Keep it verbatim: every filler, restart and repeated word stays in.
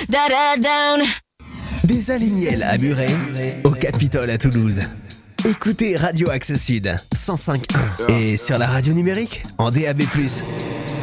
Des Aliniels à Muret, au Capitole à Toulouse. Écoutez Radio Axe Sud cent cinq point un et sur la radio numérique en D A B plus.